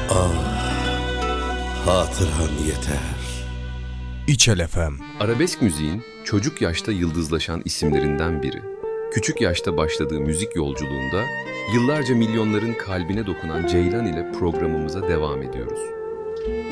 Hatıran yeter. İçel FM. Arabesk müziğin çocuk yaşta yıldızlaşan isimlerinden biri. Küçük yaşta başladığı müzik yolculuğunda yıllarca milyonların kalbine dokunan Ceylan ile programımıza devam ediyoruz.